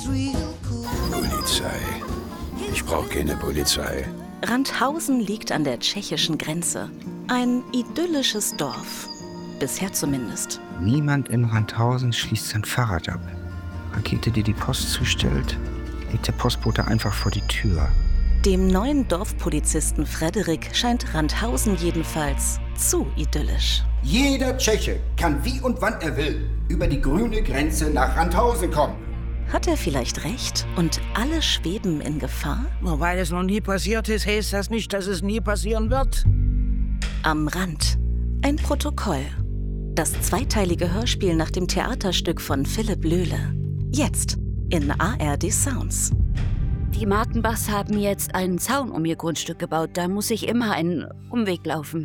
Polizei. Ich brauche keine Polizei. Randhausen liegt an der tschechischen Grenze. Ein idyllisches Dorf. Bisher zumindest. Niemand in Randhausen schließt sein Fahrrad ab. Rakete, die die Post zustellt, legt der Postbote einfach vor die Tür. Dem neuen Dorfpolizisten Frederik scheint Randhausen jedenfalls zu idyllisch. Jeder Tscheche kann wie und wann er will über die grüne Grenze nach Randhausen kommen. Hat er vielleicht recht und alle schweben in Gefahr? Nur weil es noch nie passiert ist, heißt das nicht, dass es nie passieren wird. Am Rand. Ein Protokoll. Das zweiteilige Hörspiel nach dem Theaterstück von Philipp Löhle. Jetzt in ARD Sounds. Die Martenbachs haben jetzt einen Zaun um ihr Grundstück gebaut. Da muss ich immer einen Umweg laufen.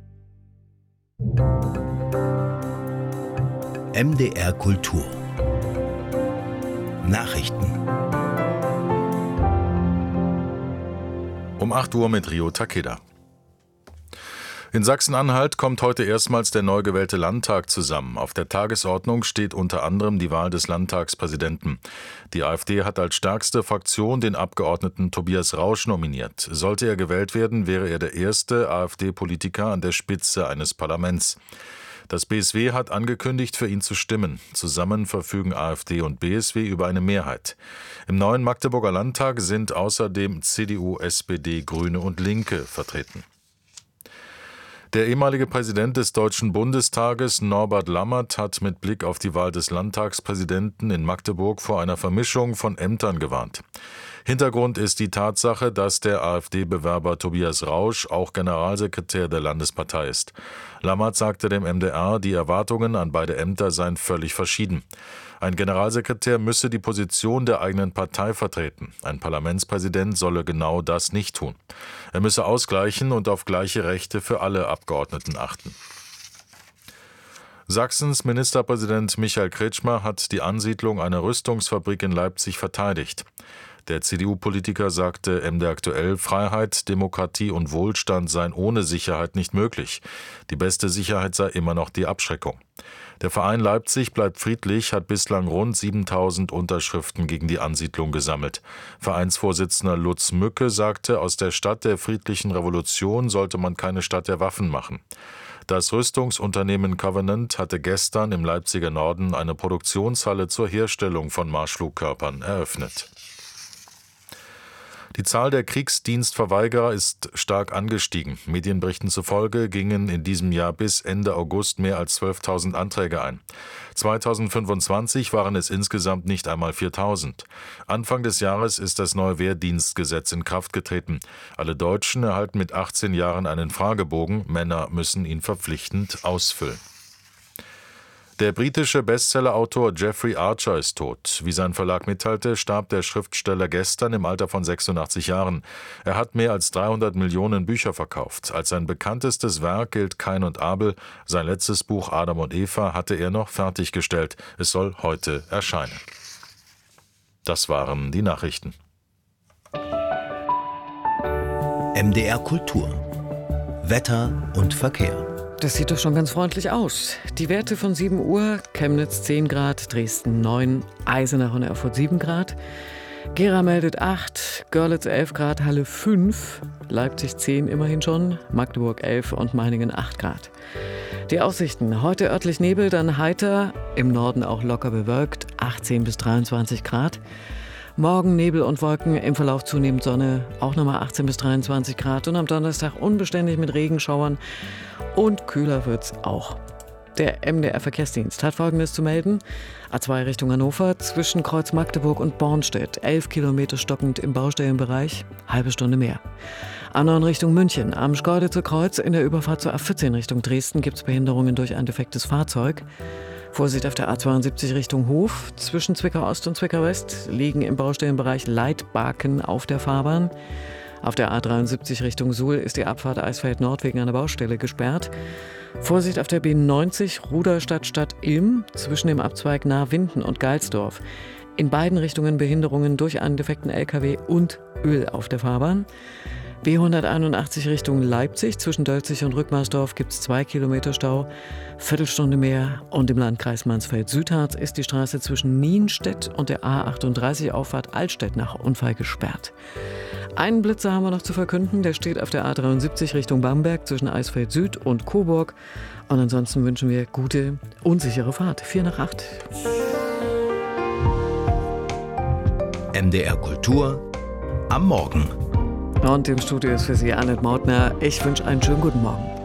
MDR Kultur. Nachrichten. Um 8 Uhr mit Rio Takeda. In Sachsen-Anhalt kommt heute erstmals der neu gewählte Landtag zusammen. Auf der Tagesordnung steht unter anderem die Wahl des Landtagspräsidenten. Die AfD hat als stärkste Fraktion den Abgeordneten Tobias Rausch nominiert. Sollte er gewählt werden, wäre er der erste AfD-Politiker an der Spitze eines Parlaments. Das BSW hat angekündigt, für ihn zu stimmen. Zusammen verfügen AfD und BSW über eine Mehrheit. Im neuen Magdeburger Landtag sind außerdem CDU, SPD, Grüne und Linke vertreten. Der ehemalige Präsident des Deutschen Bundestages, Norbert Lammert, hat mit Blick auf die Wahl des Landtagspräsidenten in Magdeburg vor einer Vermischung von Ämtern gewarnt. Hintergrund ist die Tatsache, dass der AfD-Bewerber Tobias Rausch auch Generalsekretär der Landespartei ist. Lammert sagte dem MDR, die Erwartungen an beide Ämter seien völlig verschieden. Ein Generalsekretär müsse die Position der eigenen Partei vertreten. Ein Parlamentspräsident solle genau das nicht tun. Er müsse ausgleichen und auf gleiche Rechte für alle Abgeordneten achten. Sachsens Ministerpräsident Michael Kretschmer hat die Ansiedlung einer Rüstungsfabrik in Leipzig verteidigt. Der CDU-Politiker sagte MDR aktuell, Freiheit, Demokratie und Wohlstand seien ohne Sicherheit nicht möglich. Die beste Sicherheit sei immer noch die Abschreckung. Der Verein Leipzig bleibt friedlich, hat bislang rund 7.000 Unterschriften gegen die Ansiedlung gesammelt. Vereinsvorsitzender Lutz Mücke sagte, aus der Stadt der friedlichen Revolution sollte man keine Stadt der Waffen machen. Das Rüstungsunternehmen Covenant hatte gestern im Leipziger Norden eine Produktionshalle zur Herstellung von Marschflugkörpern eröffnet. Die Zahl der Kriegsdienstverweigerer ist stark angestiegen. Medienberichten zufolge gingen in diesem Jahr bis Ende August mehr als 12.000 Anträge ein. 2025 waren es insgesamt nicht einmal 4.000. Anfang des Jahres ist das neue Wehrdienstgesetz in Kraft getreten. Alle Deutschen erhalten mit 18 Jahren einen Fragebogen. Männer müssen ihn verpflichtend ausfüllen. Der britische Bestsellerautor Jeffrey Archer ist tot. Wie sein Verlag mitteilte, starb der Schriftsteller gestern im Alter von 86 Jahren. Er hat mehr als 300 Millionen Bücher verkauft. Als sein bekanntestes Werk gilt Kain und Abel. Sein letztes Buch Adam und Eva hatte er noch fertiggestellt. Es soll heute erscheinen. Das waren die Nachrichten. MDR Kultur. Wetter und Verkehr. Das sieht doch schon ganz freundlich aus. Die Werte von 7 Uhr, Chemnitz 10 Grad, Dresden 9, Eisenach und Erfurt 7 Grad, Gera meldet 8, Görlitz 11 Grad, Halle 5, Leipzig 10 immerhin schon, Magdeburg 11 und Meiningen 8 Grad. Die Aussichten, heute örtlich Nebel, dann heiter, im Norden auch locker bewölkt, 18 bis 23 Grad. Morgen Nebel und Wolken, im Verlauf zunehmend Sonne, auch nochmal 18 bis 23 Grad und am Donnerstag unbeständig mit Regenschauern und kühler wird's auch. Der MDR-Verkehrsdienst hat Folgendes zu melden. A2 Richtung Hannover, zwischen Kreuz Magdeburg und Bornstedt, 11 Kilometer stockend im Baustellenbereich, halbe Stunde mehr. A9 Richtung München, am Schkeuditzer Kreuz in der Überfahrt zur A14 Richtung Dresden gibt's Behinderungen durch ein defektes Fahrzeug. Vorsicht auf der A72 Richtung Hof. Zwischen Zwickau Ost und Zwickau West liegen im Baustellenbereich Leitbaken auf der Fahrbahn. Auf der A73 Richtung Suhl ist die Abfahrt Eisfeld Nord wegen einer Baustelle gesperrt. Vorsicht auf der B90 Ruderstadt Stadt Ilm zwischen dem Abzweig nahe Winden und Geilsdorf. In beiden Richtungen Behinderungen durch einen defekten LKW und Öl auf der Fahrbahn. B181 Richtung Leipzig. Zwischen Dölzig und Rückmarsdorf gibt es 2 Kilometer Stau. Viertelstunde mehr. Und im Landkreis Mansfeld-Südharz ist die Straße zwischen Nienstedt und der A38 Auffahrt Altstedt nach Unfall gesperrt. Einen Blitzer haben wir noch zu verkünden. Der steht auf der A73 Richtung Bamberg zwischen Eisfeld Süd und Coburg. Und ansonsten wünschen wir gute, unsichere Fahrt. 7:45. MDR Kultur am Morgen. Und im Studio ist für Sie Annette Mautner. Ich wünsche einen schönen guten Morgen.